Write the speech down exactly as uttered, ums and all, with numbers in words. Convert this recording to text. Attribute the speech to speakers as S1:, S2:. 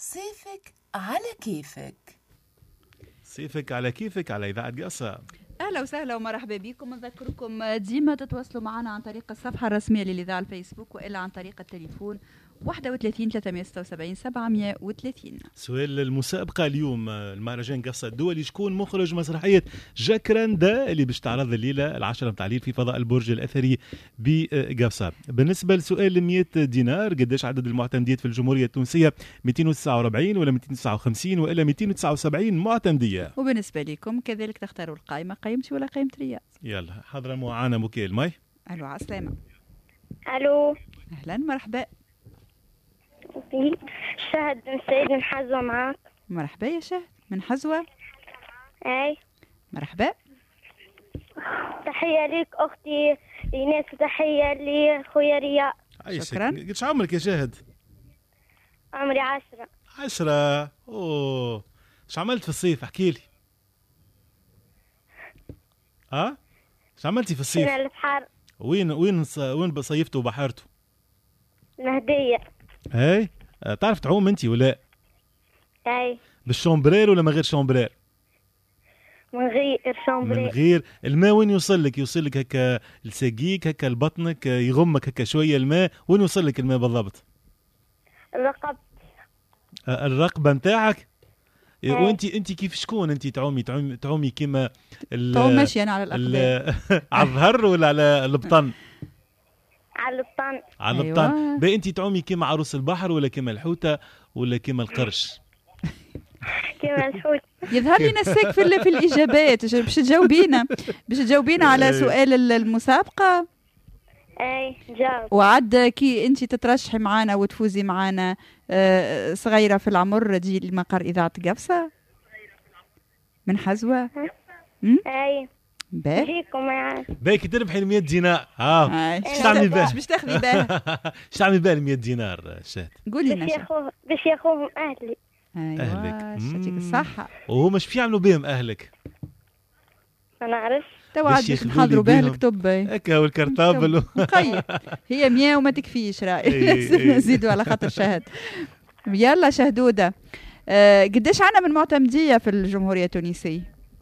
S1: صيفك على كيفك.
S2: صيفك على كيفك على إذاعة قصة.
S3: أهلا وسهلا ومرحبا بكم. نذكركم ديما تتواصلوا معنا عن طريق الصفحة الرسمية للإذاعة الفيسبوك وإلا عن طريق التليفون واحد وثلاثين ثلاثمائة وستة وسبعين سبعمائة وثلاثين.
S2: سؤال المسابقة اليوم، المهرجان قصة الدولي، شكون مخرج مسرحية جاكراندا اللي باش تعرض الليلة العشرة متاع الليل في فضاء البرج الأثري بقصة؟ بالنسبة لسؤال مئة دينار، قداش عدد المعتمديات في الجمهورية التونسية؟ مئتين وتسعة وأربعين ولا مئتين وتسعة وخمسين ولا مئتين وتسعة وسبعين معتمدية؟
S3: وبالنسبة لكم كذلك تختاروا القائمة، قيمتي ولا قيمة رياض.
S2: يلا حاضرة معانا مكيل ماي.
S3: ألو عسلامة.
S4: ألو
S3: أهلا مرحبا.
S4: شهد بن سعيد من حزوة معك.
S3: مرحبا يا شهد من حزوة.
S4: أي
S3: مرحبا.
S4: تحية ليك أختي إيناس وتحية لأخويا رياء.
S3: شكرا.
S2: قديش عمرك يا شاهد؟
S4: عمري عشرة.
S2: عشرة. أوه، شو عملت في الصيف؟ احكي لي. ها؟ شو عملتي في الصيف؟
S4: كنا البحر.
S2: وين وين وين صيفتوا وبحرتوا؟
S4: مهدية.
S2: هاي تعرف تعوم انتي ولا؟
S4: أي
S2: بالشومبرير ولا من غير شومبرير؟
S4: من غير شومبري.
S2: من غير. الماء وين يوصل لك؟ يوصل لك هكا لساقيك، هكا لبطنك، يغمك هكا شويه الماء، وين يوصل لك الماء بالضبط؟
S4: الرقب.
S2: آه الرقبه نتاعك. وانتي انتي كيف شكون انتي تعومي تعومي تعومي كيما
S3: تعوم ماشي انا على الاقدام
S2: على الظهر ولا على البطن؟
S4: على البطن.
S2: على البطن. أيوة. بقى انتي تعومي كيما عروس البحر ولا كيما الحوته ولا كيما القرش؟
S4: كيما الحوت.
S3: يظهر لي نساك في في الاجابات. باش تجاوبينا باش تجاوبينا على سؤال المسابقه.
S4: اي جاوب.
S3: وعد كي انت تترشحي معنا وتفوزي معنا صغيره في العمر دي لمقر اذاعه قفصه من حزوه.
S4: اي بيجيكم يعني
S2: باكي تربحي ال مئة دينار. ها اش تعملي بها؟
S3: باش تاخذي بها؟
S2: اش تعملي بها ال مئة دينار شاد؟
S3: قولي لنا.
S4: باش ياخذ باش ياخذهم اهلي.
S3: ايوه
S2: اهلك.
S3: يعطيك الصحه.
S2: وهما اش يعملوا بهم اهلك؟
S4: ما نعرفش.
S3: تو عاد باش نحضروا بها الكتب
S2: هكا والكرطابل.
S3: نقيم هي مية وما تكفيش راي. لازم نزيدوا على خاطر شهد. يلا شهدوده. أه قداش عنا من معتمديه في الجمهوريه التونسيه؟